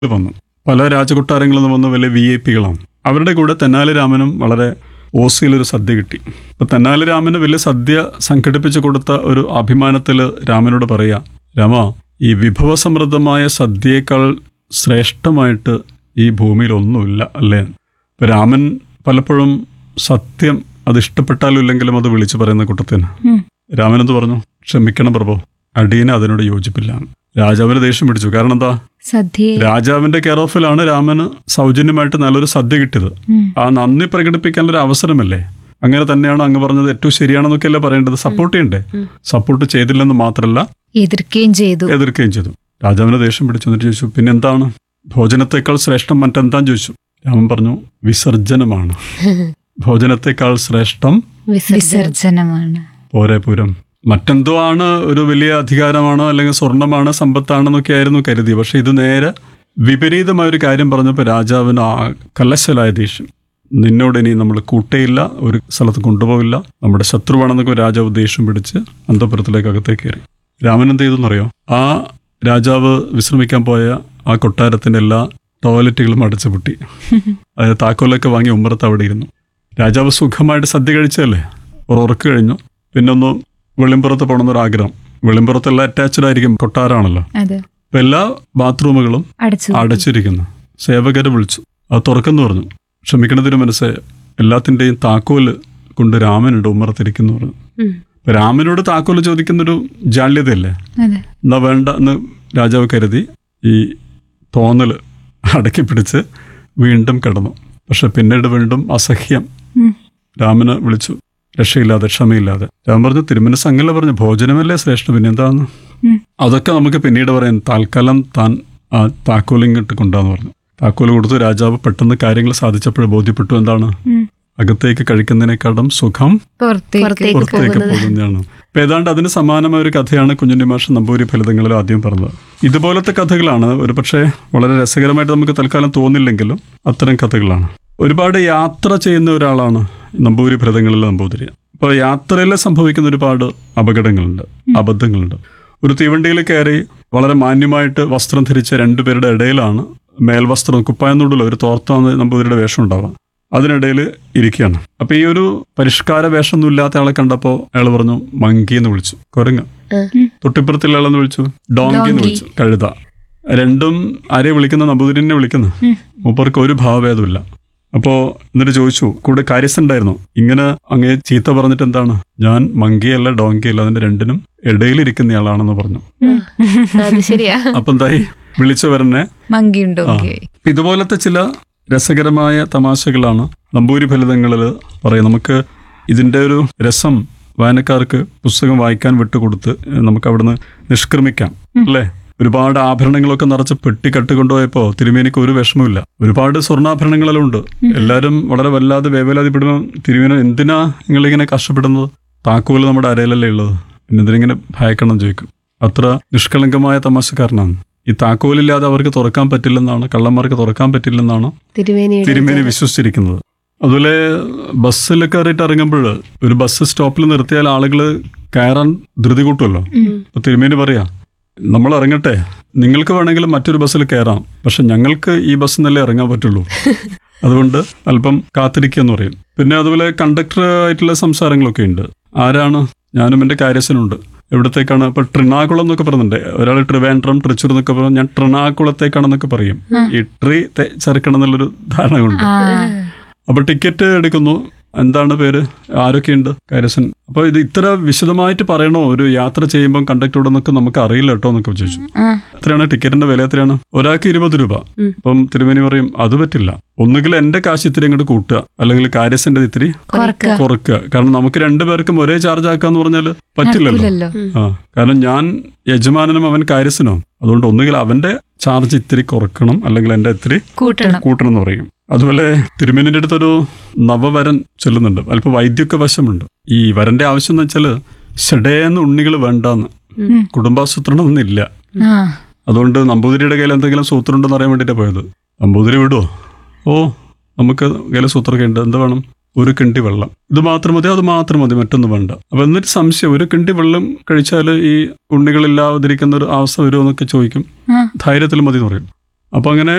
വന്നു. പല രാജകൊട്ടാരങ്ങളിൽ നിന്ന് വന്ന വലിയ VIP-കളാണ്. അവരുടെ കൂടെ തെന്നാലി രാമനും വളരെ ഓസിയിലൊരു സദ്യ കിട്ടി. അപ്പൊ തെന്നാലി രാമന് വലിയ സദ്യ സംഘടിപ്പിച്ചു കൊടുത്ത ഒരു അഭിമാനത്തിൽ രാമനോട് പറയാ, രാമ, ഈ വിഭവസമൃദ്ധമായ സദ്യയേക്കാൾ ശ്രേഷ്ഠമായിട്ട് ഈ ഭൂമിയിൽ ഒന്നുമില്ല അല്ലേ? ഇപ്പൊ രാമൻ പലപ്പോഴും സത്യം അത് ഇഷ്ടപ്പെട്ടാലും ഇല്ലെങ്കിലും അത് വിളിച്ചു പറയുന്ന കൂട്ടത്തിന് രാമൻ എന്ത് പറഞ്ഞു? ക്ഷമിക്കണം പ്രഭു, അടിയന് അതിനോട് യോജിപ്പില്ല. രാജാവിന് ദേഷ്യം പിടിച്ചു. കാരണം എന്താ? രാജാവിന്റെ കെയർ ഓഫിലാണ് രാമന് സൗജന്യമായിട്ട് നല്ലൊരു സദ്യ കിട്ടിയത്. ആ നന്ദി പ്രകടിപ്പിക്കാനൊരു അവസരമല്ലേ? അങ്ങനെ തന്നെയാണ് അങ്ങ് പറഞ്ഞത്, ഏറ്റവും ശരിയാണെന്നൊക്കെയല്ല പറയേണ്ടത്. സപ്പോർട്ട് ചെയ്യണ്ടേ? സപ്പോർട്ട് ചെയ്തില്ലെന്ന് മാത്രമല്ല എതിർക്കുകയും ചെയ്തു. രാജാവിന് ദേഷ്യം പിടിച്ചു. എന്നിട്ട് ചോദിച്ചു, പിന്നെ എന്താണ് ഭോജനത്തെക്കാൾ ശ്രേഷ്ഠം മറ്റെന്താന്ന് ചോദിച്ചു. രാമൻ പറഞ്ഞു, വിസർജനമാണ്. ഭോജനത്തെക്കാൾ ശ്രേഷ്ഠം വിസർജനമാണ്. പോരെ പൂരം. മറ്റെന്തോ ആണ്, ഒരു വലിയ അധികാരമാണോ അല്ലെങ്കിൽ സ്വർണമാണ് സമ്പത്താണെന്നൊക്കെ ആയിരുന്നു കരുതി. പക്ഷെ ഇത് നേരെ വിപരീതമായൊരു കാര്യം പറഞ്ഞപ്പോൾ രാജാവിന് കലശലായ ദേഷ്യം. നിന്നോട് ഇനി നമ്മൾ കൂട്ടയില്ല, ഒരു സ്ഥലത്ത് കൊണ്ടുപോകില്ല, നമ്മുടെ ശത്രുവാണെന്നൊക്കെ രാജാവ് ദേഷ്യം പിടിച്ച് അന്തപുരത്തിലേക്ക് അകത്തേക്ക് കയറി. രാമൻ എന്ത് ചെയ്തെന്നറിയോ? ആ രാജാവ് വിശ്രമിക്കാൻ പോയ ആ കൊട്ടാരത്തിന്റെ എല്ലാ ടോയ്ലറ്റുകളും അടച്ചു പൂട്ടി. അതായത് താക്കോലൊക്കെ വാങ്ങി ഉമ്മറത്ത് അവിടെ ഇരുന്നു. രാജാവ് സുഖമായിട്ട് സദ്യ കഴിച്ചല്ലേ, ഉറക്ക് കഴിഞ്ഞു. പിന്നെ ഒന്ന് വെളിമ്പുറത്ത് പോകണമെന്നൊരാഗ്രഹം. വെളിമ്പുറത്തെല്ലാം അറ്റാച്ച്ഡ് ആയിരിക്കും, കൊട്ടാരാണല്ലോ. അപ്പൊ എല്ലാ ബാത്റൂമുകളും അടച്ചിരിക്കുന്നു. സേവകരെ വിളിച്ചു, അത് തുറക്കെന്ന് പറഞ്ഞു. ക്ഷമിക്കണതിന് മനസ്സേ, എല്ലാത്തിന്റെയും താക്കോല് കൊണ്ട് രാമനുണ്ട് ഉമ്മറത്തിരിക്കുന്നു പറഞ്ഞു. അപ്പൊ രാമനോട് താക്കോല് ചോദിക്കുന്നൊരു ജാള്യതയല്ലേ? എന്നാ വേണ്ട എന്ന് രാജാവ് കരുതി ഈ തോന്നല് അടക്കി പിടിച്ച് വീണ്ടും കിടന്നു. പക്ഷെ പിന്നീട് വീണ്ടും അസഹ്യം രാമന് വിളിച്ചു, രക്ഷയില്ലാതെ, ക്ഷമയില്ലാതെ. രാമൻ പറഞ്ഞു, തിരുമനസ് അങ്ങല്ല പറഞ്ഞു, ഭോജനമല്ലേ ശ്രേഷ്ഠം, പിന്നെ എന്താന്ന്? അതൊക്കെ നമുക്ക് പിന്നീട് പറയാം. താൽക്കാലം താൻ ആ താക്കോലിങ്ങിട്ട് കൊണ്ടാന്ന് പറഞ്ഞു. താക്കോല് കൊടുത്തു. രാജാവ് പെട്ടെന്ന് കാര്യങ്ങൾ സാധിച്ചപ്പോൾ ബോധ്യപ്പെട്ടു, എന്താണ് അകത്തേക്ക് കഴിക്കുന്നതിനേക്കാളും സുഖം പുറത്തേക്ക് പോകുന്നതാണ്. അപ്പൊ ഏതാണ്ട് അതിന് സമാനമായ ഒരു കഥയാണ് കുഞ്ഞുണ്ണി മാഷ് നമ്പൂരി ഫലിതങ്ങളിൽ ആദ്യം പറഞ്ഞത്. ഇതുപോലത്തെ കഥകളാണ് ഒരു പക്ഷേ വളരെ രസകരമായിട്ട് നമുക്ക് തൽക്കാലം തോന്നില്ലെങ്കിലും അത്തരം കഥകളാണ്. ഒരുപാട് യാത്ര ചെയ്യുന്ന ഒരാളാണ് നമ്പൂരി ഫലിതങ്ങളിൽ നമ്പൂതിരി. അപ്പോൾ യാത്രയിൽ സംഭവിക്കുന്ന ഒരുപാട് അപകടങ്ങളുണ്ട്, അബദ്ധങ്ങളുണ്ട്. ഒരു തീവണ്ടിയിൽ കയറി വളരെ മാന്യമായിട്ട് വസ്ത്രം ധരിച്ച രണ്ടുപേരുടെ ഇടയിലാണ് മേൽവസ്ത്രം, കുപ്പായെന്നോടുള്ള ഒരു തോർത്താണ് നമ്പൂതിരിയുടെ വേഷം ഉണ്ടാവാം. അതിനിടയിൽ ഇരിക്കുകയാണ്. അപ്പൊ ഈ ഒരു പരിഷ്കാര വേഷമൊന്നും ഇല്ലാത്ത ആളെ കണ്ടപ്പോൾ അയാൾ പറഞ്ഞു, മങ്കി എന്ന് വിളിച്ചു. കുരങ്ങ്. തൊട്ടിപ്പുറത്തുള്ള ആളെന്ന് വിളിച്ചു, ഡോങ്കി എന്ന് വിളിച്ചു, കഴുത. രണ്ടും ആരെയും വിളിക്കുന്ന? നമ്പൂതിരിനെ വിളിക്കുന്നു. മൂപ്പർക്ക് ഒരു ഭാവഭേദമില്ല. അപ്പോ എന്നിട്ട് ചോദിച്ചു, കൂടെ കാര്യസ്ഥനുണ്ടായിരുന്നു, ഇങ്ങനെ അങ്ങേ ചീത്ത പറഞ്ഞിട്ട് എന്താണ്? ഞാൻ മങ്കിയല്ല ഡോങ്കിയല്ല, അതിന്റെ രണ്ടിനും ഇടയിലിരിക്കുന്നയാളാണെന്ന് പറഞ്ഞു. അപ്പൊ എന്തായി? വിളിച്ചവരനെ ഇതുപോലത്തെ ചില രസകരമായ തമാശകളാണ് നമ്പൂരി ഫലിതങ്ങളിൽ പറയും. നമുക്ക് ഇതിന്റെ ഒരു രസം വായനക്കാർക്ക് പുസ്തകം വായിക്കാൻ വിട്ടുകൊടുത്ത് നമുക്ക് അവിടുന്ന് നിഷ്ക്രമിക്കാം അല്ലേ? ഒരുപാട് ആഭരണങ്ങളൊക്കെ നിറച്ച് പെട്ടിക്കട്ട് കൊണ്ടുപോയപ്പോ തിരുമേനിക്ക് ഒരു വിഷമമില്ല. ഒരുപാട് സ്വർണ്ണാഭരണങ്ങളെല്ലാം ഉണ്ട്. എല്ലാവരും വളരെ വല്ലാതെ വേവലാതിപ്പെടുമ്പോൾ തിരുമേന, എന്തിനാ നിങ്ങളിങ്ങനെ കഷ്ടപ്പെടുന്നത്? താക്കോല് നമ്മുടെ അരയിലല്ലേ ഉള്ളത്, പിന്നെ എന്തിനിങ്ങനെ ഭയക്കണം ചോദിക്കും. അത്ര നിഷ്കളങ്കമായ തമാശക്കാരനാണ്. ഈ താക്കോലില്ലാതെ അവർക്ക് തുറക്കാൻ പറ്റില്ലെന്നാണ്, കള്ളന്മാർക്ക് തുറക്കാൻ പറ്റില്ലെന്നാണ് തിരുമേനി വിശ്വസിച്ചിരിക്കുന്നത്. അതുപോലെ ബസ്സിൽ കയറിയിട്ട് ഇറങ്ങുമ്പോൾ ഒരു ബസ് സ്റ്റോപ്പിൽ നിർത്തിയാൽ ആളുകൾ കയറാൻ ധൃതി കൂട്ടുമല്ലോ. അപ്പൊ തിരുമേനി പറയാ, നമ്മൾ ഇറങ്ങട്ടെ, നിങ്ങൾക്ക് വേണമെങ്കിൽ മറ്റൊരു ബസ്സിൽ കയറാം, പക്ഷെ ഞങ്ങൾക്ക് ഈ ബസ്സിൽ നിന്നല്ലേ ഇറങ്ങാൻ പറ്റുള്ളൂ, അതുകൊണ്ട് അല്പം കാത്തിരിക്കുക പറയും. പിന്നെ അതുപോലെ കണ്ടക്ടർ ആയിട്ടുള്ള സംസാരങ്ങളൊക്കെ ഉണ്ട്. ആരാണ്? ഞാനും എൻ്റെ കാര്യസ്ഥനുണ്ട്. എവിടത്തേക്കാണ്? ഇപ്പൊ ട്രിണാകുളം എന്നൊക്കെ പറയുന്നുണ്ട്. ഒരാൾ ട്രിവാൻഡ്രം, തൃശ്ശൂർ എന്നൊക്കെ പറഞ്ഞു, ഞാൻ ട്രിണാകുളത്തേക്കാണെന്നൊക്കെ പറയും. ഈ ട്രീ ചേർക്കണം എന്നുള്ളൊരു ധാരണ ഉണ്ട്. അപ്പൊ ടിക്കറ്റ് എടുക്കുന്നു. എന്താണ് പേര്? ആരൊക്കെയുണ്ട്? കാര്യസ്ഥൻ. അപ്പൊ ഇത് ഇത്ര വിശദമായിട്ട് പറയണോ ഒരു യാത്ര ചെയ്യുമ്പോൾ കണ്ടക്ടറോടൊന്നൊക്കെ നമുക്ക് അറിയില്ല കേട്ടോ എന്നൊക്കെ ചോദിച്ചു. എത്രയാണ് ടിക്കറ്റിന്റെ വില? എത്രയാണ്? ഒരാൾക്ക് 20 രൂപ. അപ്പം തിരുമേനി പറയും, അത് പറ്റില്ല, ഒന്നുകിൽ എന്റെ കാശ് ഇത്തിരി അങ്ങോട്ട് കൂട്ടുക, അല്ലെങ്കിൽ കാര്യസ്ഥന്റെ ഇത്തിരി കുറക്കുക. കാരണം നമുക്ക് രണ്ടുപേർക്കും ഒരേ ചാർജ് ആക്കാന്ന് പറഞ്ഞാൽ പറ്റില്ലല്ലോ. കാരണം ഞാൻ യജമാനനും അവൻ കാര്യസ്ഥനോ, അതുകൊണ്ട് ഒന്നുകിൽ അവന്റെ ചാർജ് ഇത്തിരി കുറക്കണം, അല്ലെങ്കിൽ എന്റെ ഇത്തിരി കൂട്ടണം എന്ന് പറയും. അതുപോലെ തിരുമേനിന്റെ അടുത്തൊരു നവവരൻ ചൊല്ലുന്നുണ്ട്. അല്പം വൈദ്യൊക്കെ വശമുണ്ട്. ഈ വരന്റെ ആവശ്യം എന്ന് വെച്ചാല് ഷഡേന്ന് ഉണ്ണികൾ വേണ്ടാന്ന്, കുടുംബാസൂത്രണം ഒന്നില്ല. അതുകൊണ്ട് നമ്പൂതിരിയുടെ കയ്യിൽ എന്തെങ്കിലും സൂത്രം ഉണ്ടെന്ന് അറിയാൻ വേണ്ടിയിട്ടാണ് പോയത്. നമ്പൂതിരി വിടുവോ? ഓ, നമുക്ക് കയ്യിൽ സൂത്രമൊക്കെ ഉണ്ട്, എന്ത് വേണം? ഒരു കിണ്ടി വെള്ളം. ഇത് മാത്രം മതി, അത് മാത്രം മതി, മറ്റൊന്നും വേണ്ട. അപ്പൊ എന്നിട്ട് സംശയം, ഒരു കിണ്ടി വെള്ളം കഴിച്ചാൽ ഈ ഉണ്ണികളില്ലാതിരിക്കുന്ന ഒരു അവസ്ഥ വരുമോ എന്നൊക്കെ ചോദിക്കും. ധൈര്യത്തിൽ മതി എന്ന് പറയും. അപ്പൊ അങ്ങനെ